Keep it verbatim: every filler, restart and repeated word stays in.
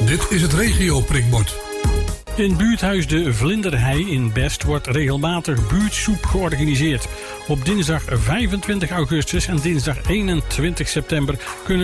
Dit is het regio prikbord. In buurthuis De Vlinderhei in Best wordt regelmatig buurtsoep georganiseerd. Op dinsdag vijfentwintig augustus en dinsdag eenentwintig september kunnen